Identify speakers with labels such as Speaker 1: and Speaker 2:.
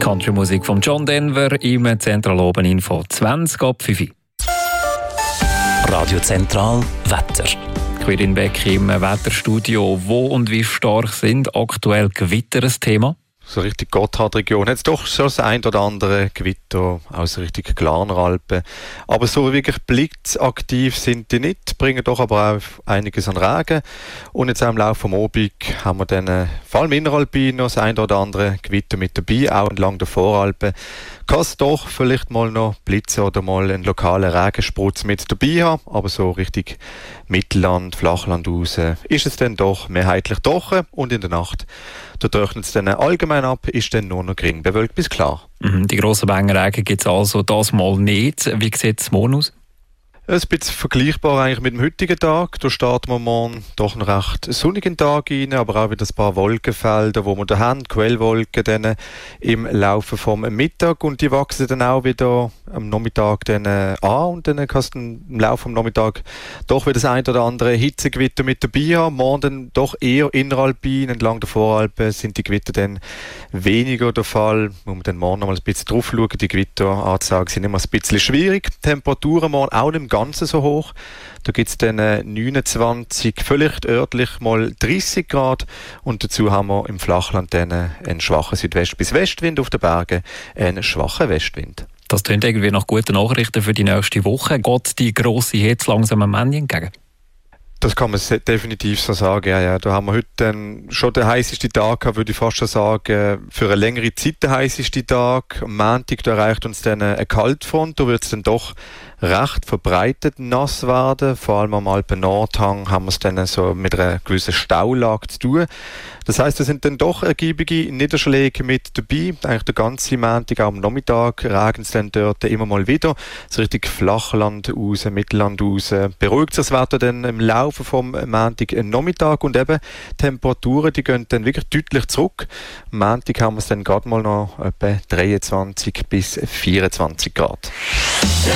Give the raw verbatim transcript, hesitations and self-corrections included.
Speaker 1: Country-Musik von John Denver im Zentral oben Info zwanzig ab fünf.
Speaker 2: Radio Zentral Wetter.
Speaker 1: Quirin Beck im Wetterstudio. Wo und wie stark sind aktuell Gewitter ein Thema?
Speaker 3: So richtig Gotthardregion hat es doch schon das ein oder andere Gewitter aus Richtung Glarneralpen. Aber so wirklich blitzaktiv sind die nicht, bringen doch aber auch einiges an Regen. Und jetzt auch im Laufe des Abends haben wir dann, vor allem inneralpin, noch das ein oder andere Gewitter mit dabei, auch entlang der Voralpen. Kann es doch vielleicht mal noch Blitze oder mal einen lokalen Regensprutz mit dabei haben, aber so richtig Mittelland, Flachland raus ist es dann doch mehrheitlich trocken und in der Nacht da trocknet es dann allgemein ab, ist dann nur noch gering bewölkt bis klar.
Speaker 1: Mhm, die grossen Mengen Regen gibt es also das mal nicht. Wie sieht es morgen aus?
Speaker 3: Ein bisschen vergleichbar eigentlich mit dem heutigen Tag. Da starten wir morgen doch einen recht sonnigen Tag rein, aber auch wieder ein paar Wolkenfelder, wo wir da haben, Quellwolken dann im Laufe vom Mittag, und die wachsen dann auch wieder am Nachmittag dann an, und dann kannst du im Laufe vom Nachmittag doch wieder das ein oder andere Hitzegewitter mit dabei haben. Morgen dann doch eher inneralpin, entlang der Voralpen sind die Gewitter dann weniger der Fall. Muss man dann morgen noch mal ein bisschen drauf schauen. Die Gewitteranzeigen sind immer ein bisschen schwierig. Die Temperaturen morgen auch nicht Ganze so hoch. Da gibt es dann neunundzwanzig, vielleicht örtlich mal dreißig Grad, und dazu haben wir im Flachland dann einen schwachen Südwest- bis Westwind, auf den Bergen einen schwachen Westwind.
Speaker 1: Das klingt irgendwie nach guten Nachrichten für die nächste Woche. Geht die grosse Hitze langsam am Ende entgegen?
Speaker 3: Das kann man definitiv so sagen. Ja, ja. Da haben wir heute dann schon den heißesten Tag gehabt, würde ich fast schon sagen, für eine längere Zeit der heißeste Tag. Am Montag da erreicht uns dann eine Kaltfront. Da wird es dann doch recht verbreitet nass werden. Vor allem am Alpen-Nordhang haben wir es dann so mit einer gewissen Staulage zu tun. Das heisst, da sind dann doch ergiebige Niederschläge mit dabei. Eigentlich der ganze Montag, auch am Nachmittag, regnet es dann dort immer mal wieder. So richtig Flachland raus, Mittelland raus. Beruhigt sich das Wetter dann im Laufe vom Montag Nachmittag, und eben Temperaturen, die gehen dann wirklich deutlich zurück. Am Montag haben wir es dann gerade mal noch etwa dreiundzwanzig bis vierundzwanzig Grad.